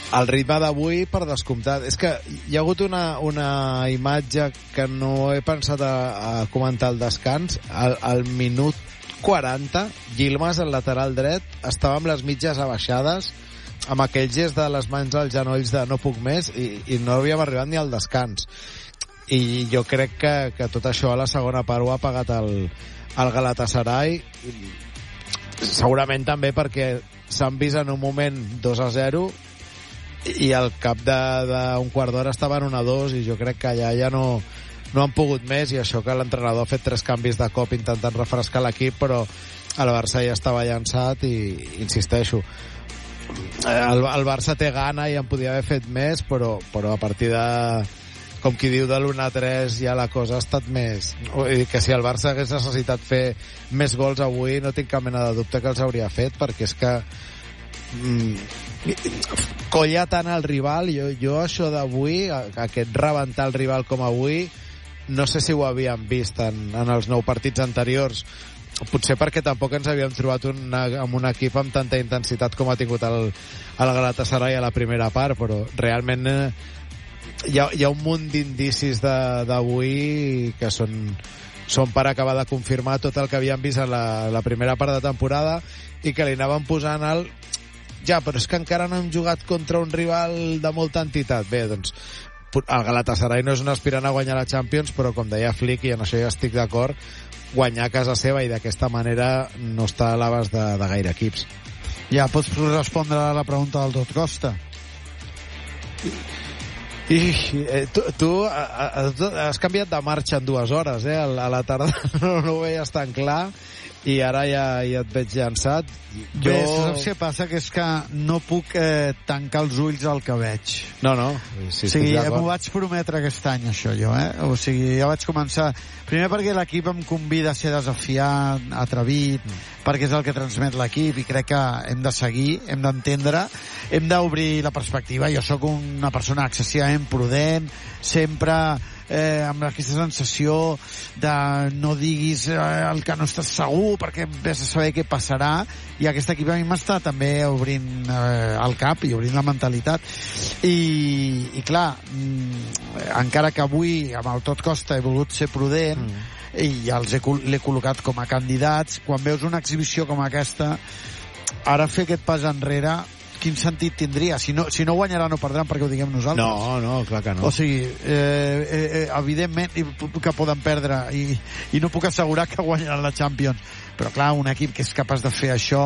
el ritme d'avui, per descomptat. És que hi ha hagut una imatge que no he pensat a comentar al descans. Al minut 40, Yilmaz, el lateral dret, estava amb les mitges abaixades, amb aquell gest de les mans als genolls de no puc més, i no havíem arribat ni al descans. I jo crec que tot això a la segona part ho ha pagat el Galatasaray, segurament també perquè s'han vist en un moment 2-0 i al cap d'un quart d'hora estaven 1-2, i jo crec que allà ja no han pogut més, i això que l'entrenador ha fet 3 canvis de cop intentant refrescar l'equip, però el Barça ja estava llançat, i insisteixo, el Barça té gana i en podia haver fet més, però a partir de, com qui diu, de l'1-3 ja la cosa ha estat més... que si el Barça hagués necessitat fer més gols avui, no tinc cap mena de dubte que els hauria fet, perquè és que colla tant el rival. Jo això d'avui, aquest rebentar el rival com avui, no sé si ho havíem vist en els 9 partits anteriors, potser perquè tampoc ens havíem trobat amb un equip amb tanta intensitat com ha tingut el Galatasaray a la primera part, però realment hi ha un munt d'indicis d'avui que són per acabar de confirmar tot el que havíem vist en la primera part de temporada, i que li anaven posant ja, però és que encara no hem jugat contra un rival de molta entitat. Bé, doncs el Galatasaray no és un aspirant a guanyar la Champions, però com deia Flick, i en això ja estic d'acord, guanyar a casa seva i d'aquesta manera no està a l'abast de gaire equips. Ja pots respondre a la pregunta del Tot Costa. Tu has canviat de marxa en 2 hores, a la tarda no ho veies tan clar, i ara ja et veig llançat. Bé, saps què passa? Que és que no puc tancar els ulls al que veig. No. O sigui, m'ho vaig prometre aquest any, això, jo, O sigui, ja vaig començar... Primer perquè l'equip em convida a ser desafiat, atrevit, perquè és el que transmet l'equip, i crec que hem de seguir, hem d'entendre, hem d'obrir la perspectiva. Jo sóc una persona excessivament prudent, sempre... amb aquesta sensació de no diguis el que no estàs segur, perquè vés a saber què passarà, i aquest equip a mi m'està també obrint el cap i obrint la mentalitat, i clar, encara que avui amb el Tot Costa he volgut ser prudent i ja l'he col·locat com a candidats, quan veus una exhibició com aquesta, ara fer aquest pas enrere, quin sentit tindria? Si no guanyaran o perdran perquè ho diguem nosaltres. No, clar que no. O sigui, evidentment que poden perdre, i no puc assegurar que guanyaran la Champions, però clar, un equip que és capaç de fer això,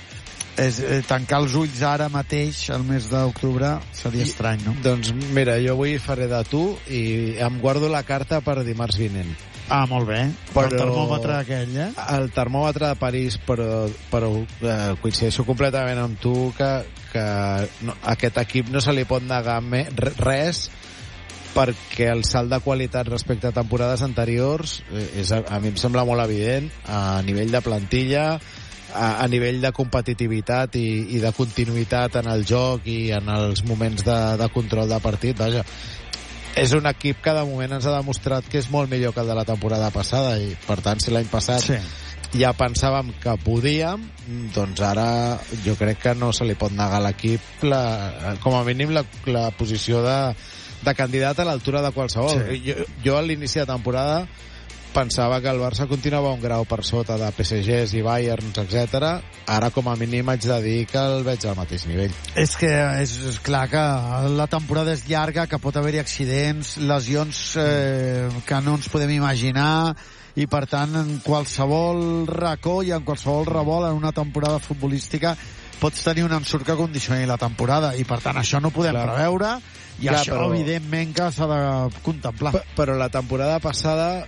tancar els ulls ara mateix, al mes d'octubre, seria estrany, no? Doncs mira, jo avui faré de tu i em guardo la carta per dimarts vinent. Ah, molt bé. Però el termòmetre aquell, El termòmetre de París, però coincideixo completament amb tu que aquest equip no se li pot negar res, perquè el salt de qualitat respecte a temporades anteriors a mi em sembla molt evident, a nivell de plantilla, a nivell de competitivitat i de continuïtat en el joc i en els moments de control de partit. Vaja, és un equip que de moment ens ha demostrat que és molt millor que el de la temporada passada, i per tant, si l'any passat ja pensàvem que podíem, doncs ara jo crec que no se li pot negar a l'equip com a mínim la posició de candidat a l'altura de qualsevol. Jo a l'inici de temporada pensava que el Barça continuava un grau per sota de PSGs i Bayerns, etc. Ara com a mínim haig de dir que el veig al mateix nivell. És que és clar que la temporada és llarga, que pot haver-hi accidents, lesions que no ens podem imaginar, i per tant en qualsevol racó i en qualsevol revolt en una temporada futbolística pots tenir un ensurt que condicioni la temporada, i per tant això no ho podem preveure, i això evidentment que s'ha de contemplar. Però la temporada passada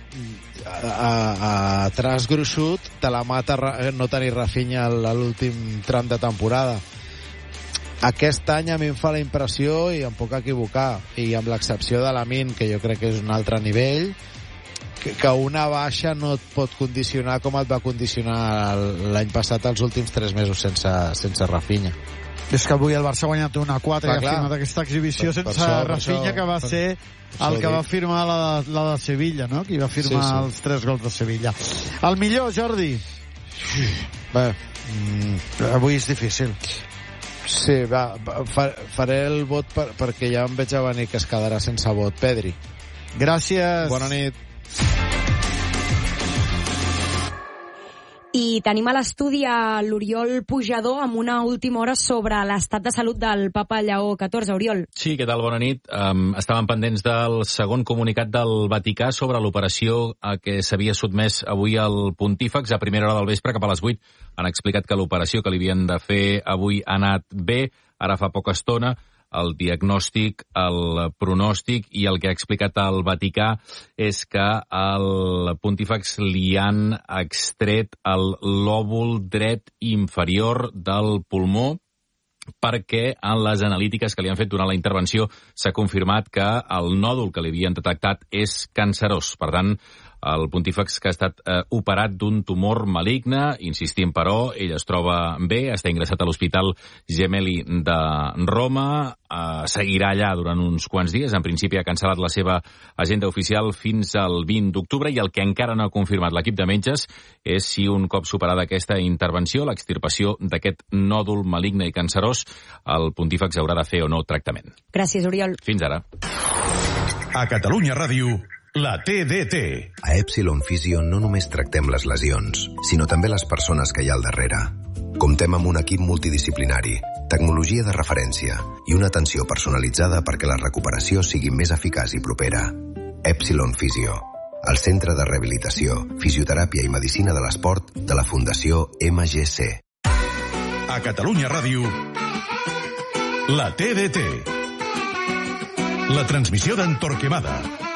a traç gruixut te la mata no tenir Rafinha a l'últim tram de temporada. Aquest any a mi em fa la impressió, i em puc equivocar, i amb l'excepció de Lamine, que jo crec que és un altre nivell, que una baixa no et pot condicionar com et va condicionar l'any passat els últims 3 mesos sense Rafinha. És que avui el Barça ha guanyat 1-4 i ha firmat aquesta exhibició sense Rafinha, que va ser el que va firmar la de Sevilla, no? Qui va firmar els 3 gols de Sevilla. El millor, Jordi? Bé, avui és difícil. Sí, va, faré el vot perquè ja em veig a venir que es quedarà sense vot. Pedri. Gràcies. Bona nit. I tenim a l'estudi a l'Oriol Pujador amb una última hora sobre l'estat de salut del papa Lleó XIV. Oriol. Sí, què tal? Bona nit. Estàvem pendents del segon comunicat del Vaticà sobre l'operació a què s'havia sotmès avui el pontífex. A primera hora del vespre, cap a les 8, han explicat que l'operació que li havien de fer avui ha anat bé. Ara fa poca estona el diagnòstic, el pronòstic i el que ha explicat el Vaticà és que al pontífex li han extret el lòbul dret inferior del pulmó perquè en les analítiques que li han fet durant la intervenció s'ha confirmat que el nòdul que li havien detectat és cancerós. Per tant, el pontífex que ha estat operat d'un tumor maligne, insistim però, ell es troba bé, està ingressat a l'Hospital Gemelli de Roma, seguirà allà durant uns quants dies, en principi ha cancel·lat la seva agenda oficial fins al 20 d'octubre i el que encara no ha confirmat l'equip de metges és si un cop superada aquesta intervenció, l'extirpació d'aquest nòdul maligne i cancerós, el pontífex haurà de fer o no tractament. Gràcies, Oriol. Fins ara. A Catalunya Ràdio, la TDT. A Epsilon Physio no només tractem les lesions, sinó també les persones que hi ha al darrere. Comptem amb un equip multidisciplinari, tecnologia de referència i una atenció personalitzada perquè la recuperació sigui més eficaç i propera. Epsilon Physio, el centre de rehabilitació, fisioteràpia i medicina de l'esport de la Fundació MGC. A Catalunya Ràdio, la TDT. La transmissió d'en Torquemada.